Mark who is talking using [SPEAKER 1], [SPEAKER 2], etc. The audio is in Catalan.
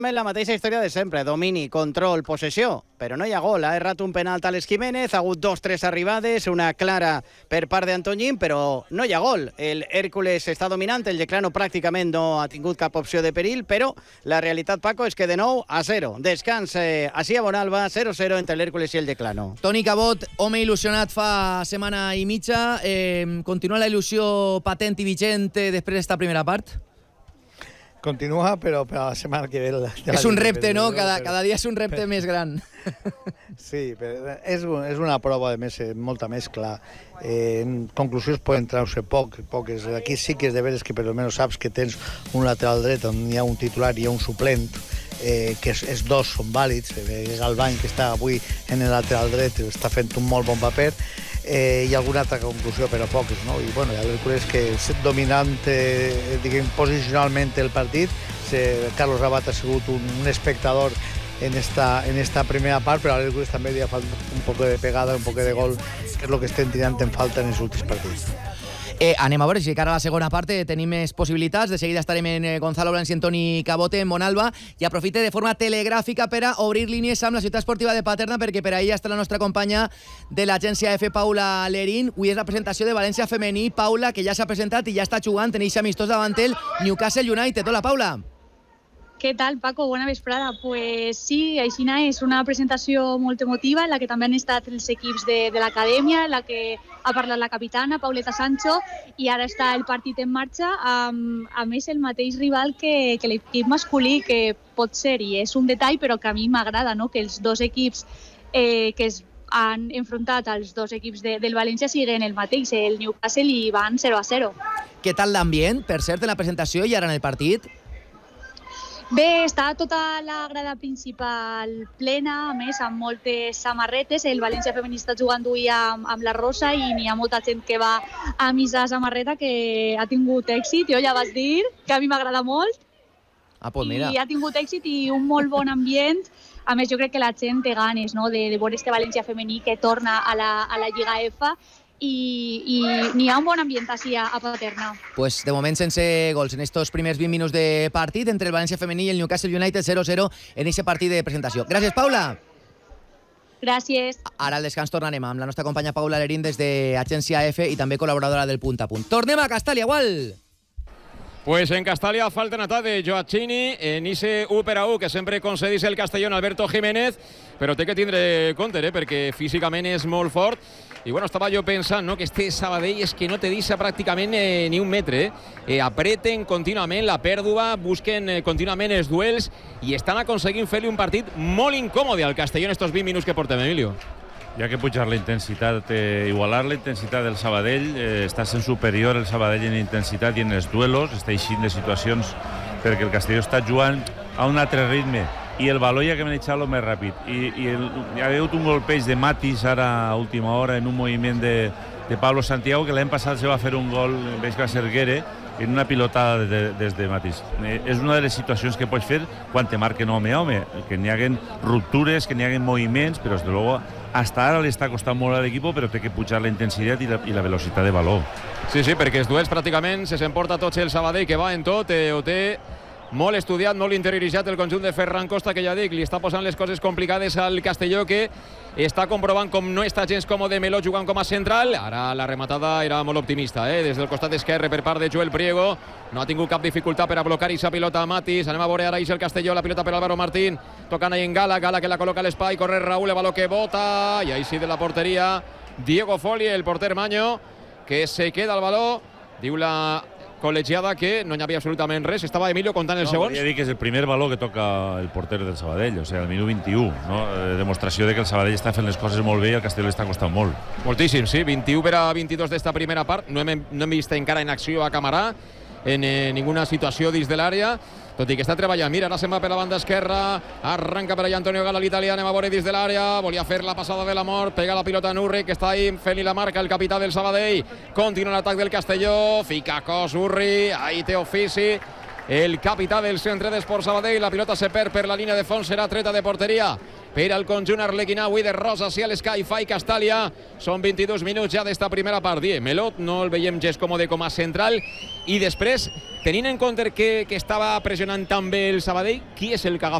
[SPEAKER 1] La mateixa història de sempre, domini, control, possessió, però no hi ha gol. Ha errat un penalt Àlex Jiménez, ha hagut 2-3 arribades, una clara per part d'Antoñín, però no hi ha gol. El Hércules està dominant, el Yeclano pràcticament no ha tingut cap opció de perill, però la realitat, Paco, és que de nou a 0. Descans així a Bonalba, 0-0 entre l'Hércules i el Yeclano.
[SPEAKER 2] Toni Cabot, home il·lusionat fa setmana i mitja, continua la il·lusió patent i vigent després d'esta primera part?
[SPEAKER 3] Continua, però per la setmana que ve...
[SPEAKER 2] És un repte, no? Cada dia és un repte més gran.
[SPEAKER 3] Sí, però és una prova, a més, molta mescla. En conclusions poden treure poques. Aquí sí que és de veres que per almenys saps que tens un lateral dret on hi ha un titular i hi ha un suplent, que els dos són vàlids. Galvany, que està avui en el lateral dret, està fent un molt bon paper. I alguna altra conclusió, però poques, no? I bueno, l'Hércules que és dominant, diguem, posicionalment el partit. Carlos Rabat ha sigut un espectador en esta primera part, però a l'Hércules també li ha faltat un poc de pegada, un poc de gol, que és el que estem tirant en falta en els últims partits.
[SPEAKER 2] Anem a veure si cara a la segona part tenim més possibilitats. De seguida estarem en Gonzalo Blanc i en Toni Cabote en Bonalba, i aprofite de forma telegràfica per a obrir línies amb la ciutat esportiva de Paterna, perquè per ahí està la nostra companya de l'agència F, Paula Lerín. Avui és la presentació de València femení. Paula, que ja s'ha presentat i ja està jugant en eixe amistós davant el Newcastle United. Hola, Paula.
[SPEAKER 4] Què tal, Paco? Bona vesprada. Pues sí, aixina és una presentació molt emotiva en la que també han estat els equips de l'acadèmia, en la que ha parlat la capitana, Pauleta Sancho, i ara està el partit en marxa, a més el mateix rival que l'equip masculí, que pot ser, i és un detall, però que a mi m'agrada, no? Que els dos equips que es han enfrontat als dos equips del València siguin el mateix, el Newcastle, i van 0-0.
[SPEAKER 2] Què tal l'ambient, per cert, en la presentació i ara en el partit?
[SPEAKER 4] Bé, està tota la grada principal plena, a més, amb moltes samarretes. El València femení està jugant avui amb la rosa i n'hi ha molta gent que va a missa samarreta, que ha tingut èxit. Jo ja vas dir que a mi m'agrada molt.
[SPEAKER 2] Pues mira.
[SPEAKER 4] I ha tingut èxit i un molt bon ambient. A més, jo crec que la gent té ganes, no?, de veure este València femení que torna a la Lliga F, i n'hi ha un bon ambient així a Paterna.
[SPEAKER 2] Pues de moment sense gols en estos primers 20 minuts de partit entre el València femení i el Newcastle United, 0-0 en aquest partit de presentació. Gràcies, Paula.
[SPEAKER 4] Gràcies.
[SPEAKER 2] Ara al descans tornarem amb la nostra companya Paula Lerín des de Agència F i també col·laboradora del Punt a Punt. Tornem a Castàlia, igual.
[SPEAKER 5] Pues en Castàlia falta en atac de Joachini en ese 1-1 que sempre concedís el Castellón Alberto Jiménez, però té que tindre compte, perquè físicament és molt fort. I bueno, estava jo pensant, no?, que este Sabadell és que no te deixa pràcticament ni un metre. Apreten contínuament la pèrdua, busquen contínuament els duels i estan aconseguint fer-li un partit molt incòmode al Castellón estos 20 minuts que portem, Emilio.
[SPEAKER 6] Hi ha que pujar la intensitat, igualar la intensitat del Sabadell. Està sent superior el Sabadell en intensitat i en els duelos, està eixint de situacions perquè el Castelló està jugant a un altre ritme i el valor ja que manejat-lo més ràpid. Hi ha hagut un golpeig de Matis ara a última hora en un moviment de Pablo Santiago, que l'any passat se va fer un gol, veig que va ser Guere, en una pilotada des de Matis. És una de les situacions que pots fer quan te marquen home a home, que n'hi haguen ruptures, que n'hi haguen moviments, però des de luego hasta ara li està costant molt a l'equip, però té que pujar la intensitat i la velocitat de valor.
[SPEAKER 5] Sí, perquè els duels pràcticament se s'emporta tots el Sabadell, que va en tot, ho té molt estudiat, molt interioritzat el conjunt de Ferran Costa, que ja dic, li està posant les coses complicades al Castelló, que està comprovant com no està gens còmode Meló jugant com a central. Ara la rematada era molt optimista, des del costat esquerre per part de Joel Priego. No ha tingut cap dificultat per a blocar aquesta pilota a Matis. Anem a veure ara el Castelló, la pilota per Álvaro Martín, tocant ahí en Gala que la col·loca a l'espai, corre Raúl, el baló que bota, i ahí sí de la porteria Diego Foli, el porter Maño, que se queda el baló. Diu la col·legiada que no hi havia absolutament res. Estava Emilio contant els segons.
[SPEAKER 6] Volia dir que és el primer baló que toca el porter del Sabadell, o sigui, al minut 21, no? Demostració de que el Sabadell està fent les coses molt bé i el Castelló li està costant molt.
[SPEAKER 5] Moltíssim, sí. 21 per a 22 d'esta primera part. No hem vist encara en acció a Camarà en ninguna situació dins de l'àrea, tot i que està treballant. Mira, ara se'n va per la banda esquerra, arranca per allà Antonio Gala, l'italià, anem a veure dins de l'àrea, volia fer la passada de la mort, pega la pilota a Urri, que està ahí fent-li la marca, el capità del Sabadell. Continua l'atac del Castelló, fica cos Urri, ahí té ofici el capità del Centre d'Esports Sabadell, la pilota se perd per la línia de fons, serà treta de porteria per al conjunt arlequinà avui de Rosa, Ciel, Sky, Fai, Castàlia. Són 22 minuts ja d'esta primera part. Melot no el veiem gens còmode com a central. I després, tenint en compte que estava pressionant tan bé el Sabadell, qui és el que agafa